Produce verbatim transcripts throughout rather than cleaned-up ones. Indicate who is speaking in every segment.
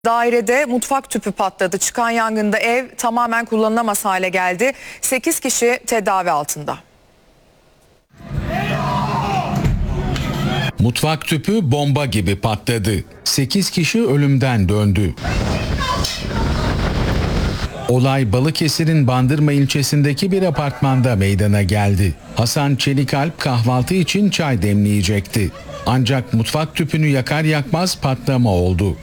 Speaker 1: Dairede mutfak tüpü patladı. Çıkan yangında ev tamamen kullanılamaz hale geldi. sekiz kişi tedavi altında.
Speaker 2: Mutfak tüpü bomba gibi patladı. sekiz kişi ölümden döndü. Olay Balıkesir'in Bandırma ilçesindeki bir apartmanda meydana geldi. Hasan Çelikalp kahvaltı için çay demleyecekti. Ancak mutfak tüpünü yakar yakmaz patlama oldu.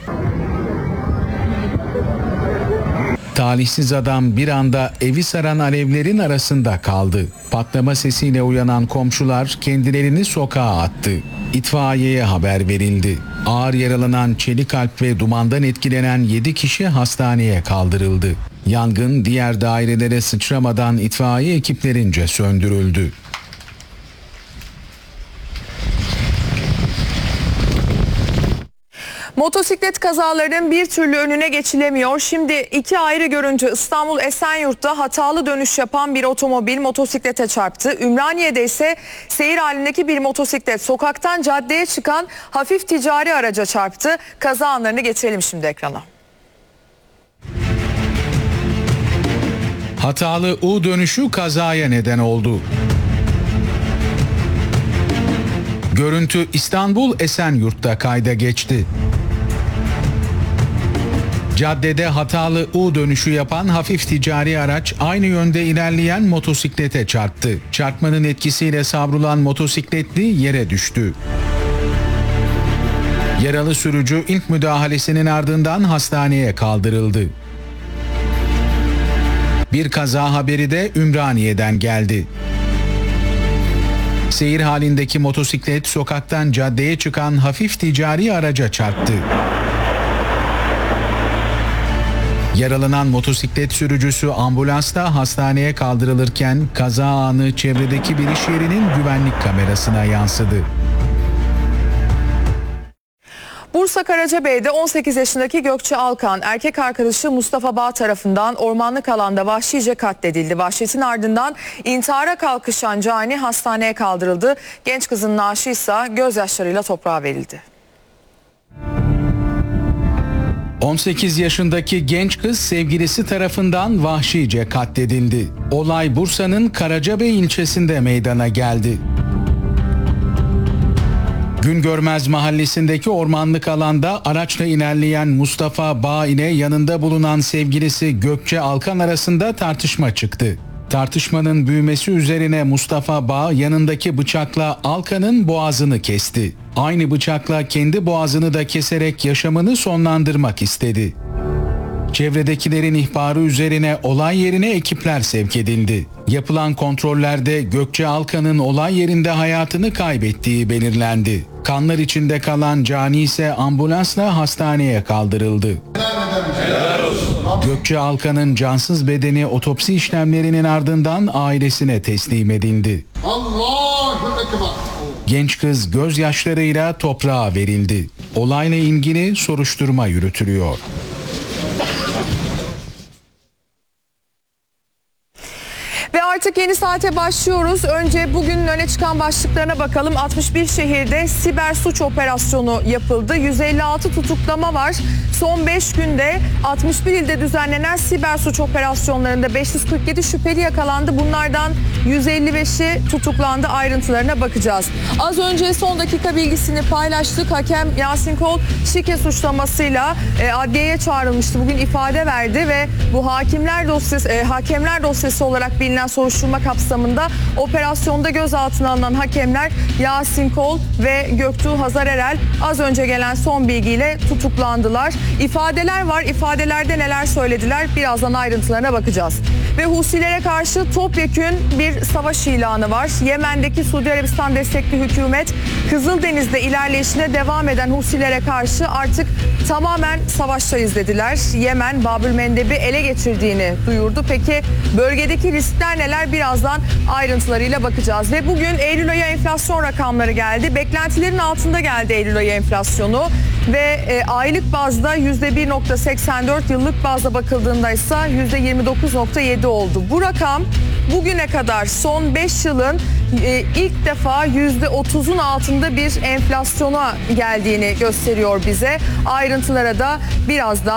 Speaker 2: Talihsiz adam bir anda evi saran alevlerin arasında kaldı. Patlama sesiyle uyanan komşular kendilerini sokağa attı. İtfaiyeye haber verildi. Ağır yaralanan Çelikalp ve dumandan etkilenen yedi kişi hastaneye kaldırıldı. Yangın diğer dairelere sıçramadan itfaiye ekiplerince söndürüldü.
Speaker 1: Motosiklet kazalarının bir türlü önüne geçilemiyor. Şimdi iki ayrı görüntü. İstanbul Esenyurt'ta hatalı dönüş yapan bir otomobil motosiklete çarptı. Ümraniye'de ise seyir halindeki bir motosiklet sokaktan caddeye çıkan hafif ticari araca çarptı. Kaza anlarını getirelim şimdi ekrana.
Speaker 2: Hatalı U dönüşü kazaya neden oldu. Görüntü İstanbul Esenyurt'ta kayda geçti. Caddede hatalı U dönüşü yapan hafif ticari araç aynı yönde ilerleyen motosiklete çarptı. Çarpmanın etkisiyle savrulan motosikletli yere düştü. Yaralı sürücü ilk müdahalesinin ardından hastaneye kaldırıldı. Bir kaza haberi de Ümraniye'den geldi. Seyir halindeki motosiklet sokaktan caddeye çıkan hafif ticari araca çarptı. Yaralanan motosiklet sürücüsü ambulansla hastaneye kaldırılırken kaza anı çevredeki bir iş yerinin güvenlik kamerasına yansıdı.
Speaker 1: Bursa Karacabey'de on sekiz yaşındaki Gökçe Alkan erkek arkadaşı Mustafa Bağ tarafından ormanlık alanda vahşice katledildi. Vahşetin ardından intihara kalkışan cani hastaneye kaldırıldı. Genç kızın naaşı ise gözyaşlarıyla toprağa verildi.
Speaker 2: on sekiz yaşındaki genç kız sevgilisi tarafından vahşice katledildi. Olay Bursa'nın Karacabey ilçesinde meydana geldi. Güngörmez mahallesindeki ormanlık alanda araçla ilerleyen Mustafa Bağ ile yanında bulunan sevgilisi Gökçe Alkan arasında tartışma çıktı. Tartışmanın büyümesi üzerine Mustafa Bağ yanındaki bıçakla Alkan'ın boğazını kesti. Aynı bıçakla kendi boğazını da keserek yaşamını sonlandırmak istedi. Çevredekilerin ihbarı üzerine olay yerine ekipler sevk edildi. Yapılan kontrollerde Gökçe Alkan'ın olay yerinde hayatını kaybettiği belirlendi. Kanlar içinde kalan cani ise ambulansla hastaneye kaldırıldı. Gökçe Alkan'ın cansız bedeni otopsi işlemlerinin ardından ailesine teslim edildi. Genç kız gözyaşlarıyla toprağa verildi. Olayla ilgili soruşturma yürütülüyor.
Speaker 1: Ve artık yeni saate başlıyoruz. Önce bugünün öne çıkan başlıklarına bakalım. altmış bir şehirde siber suç operasyonu yapıldı. yüz elli altı tutuklama var. Son beş günde altmış bir ilde düzenlenen siber suç operasyonlarında beş yüz kırk yedi şüpheli yakalandı. Bunlardan yüz elli beşi tutuklandı. Ayrıntılarına bakacağız. Az önce son dakika bilgisini paylaştık. Hakem Yasin Kol şike suçlamasıyla e, adliyeye çağrılmıştı. Bugün ifade verdi ve bu hakimler dosyası e, hakemler dosyası olarak bilinen soruşturma kapsamında operasyonda gözaltına alınan hakemler Yasin Kol ve Göktuğ Hazarerel az önce gelen son bilgiyle tutuklandılar. İfadeler var. İfadelerde neler söylediler? Birazdan ayrıntılarına bakacağız. Ve Husilere karşı topyekün bir savaş ilanı var. Yemen'deki Suudi Arabistan destekli hükümet Kızıldeniz'de ilerleyişine devam eden Husilere karşı artık tamamen savaştayız dediler. Yemen Babülmendeb'i ele geçirdiğini duyurdu. Peki bölgedeki riskler neler? Birazdan ayrıntılarıyla bakacağız. Ve bugün Eylül ayı enflasyon rakamları geldi. Beklentilerin altında geldi Eylül ayı enflasyonu ve e, aylık bazda yüzde bir virgül seksen dört, yıllık bazda bakıldığında ise yüzde yirmi dokuz virgül yedi oldu. Bu rakam bugüne kadar son beş yılın e, ilk defa yüzde otuzun altında bir enflasyona geldiğini gösteriyor bize. Ayrıntılara da birazdan